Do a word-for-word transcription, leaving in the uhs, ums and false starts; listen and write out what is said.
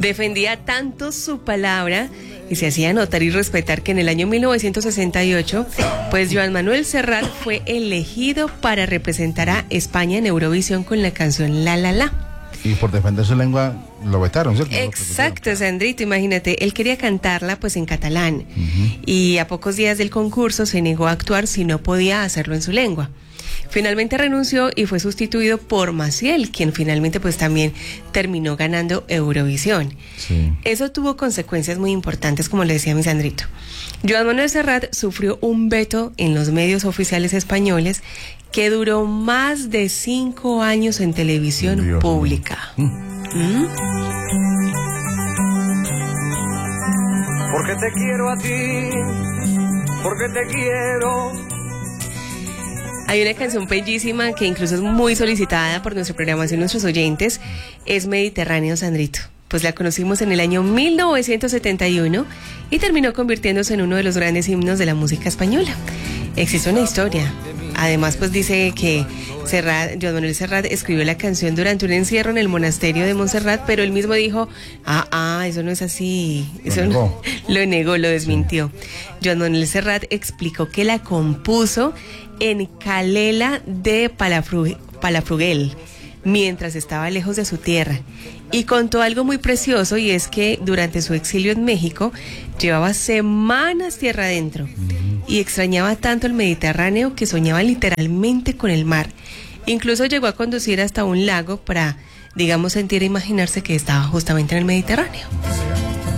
Defendía tanto su palabra y se hacía notar y respetar que en el año mil novecientos sesenta y ocho, pues Joan Manuel Serrat fue elegido para representar a España en Eurovisión con la canción La La La. Y por defender su lengua lo vetaron, ¿cierto? Exacto, Sandrito, imagínate, él quería cantarla pues en catalán, uh-huh. y a pocos días del concurso se negó a actuar si no podía hacerlo en su lengua. Finalmente renunció y fue sustituido por Maciel, quien finalmente pues también terminó ganando Eurovisión. Sí. Eso tuvo consecuencias muy importantes, como le decía mi Sandrito. Joan Manuel Serrat sufrió un veto en los medios oficiales españoles que duró más de cinco años en televisión Dios pública. Mío. ¿Mm? Porque te quiero a ti, porque te quiero. Hay una canción bellísima que incluso es muy solicitada por nuestra programación, nuestros oyentes, es Mediterráneo, Sandrito. Pues la conocimos en el año mil novecientos setenta y uno y terminó convirtiéndose en uno de los grandes himnos de la música española. Existe una historia. Además, pues dice que Serrat, Joan Manuel Serrat escribió la canción durante un encierro en el monasterio de Montserrat, pero él mismo dijo, ah, ah, eso no es así. Eso lo negó. No, lo negó, lo desmintió. Sí. Joan Manuel Serrat explicó que la compuso en Calela de Palafru- Palafrugell, mientras estaba lejos de su tierra. Y contó algo muy precioso, y es que durante su exilio en México llevaba semanas tierra adentro y extrañaba tanto el Mediterráneo que soñaba literalmente con el mar. Incluso llegó a conducir hasta un lago para, digamos, sentir e imaginarse que estaba justamente en el Mediterráneo.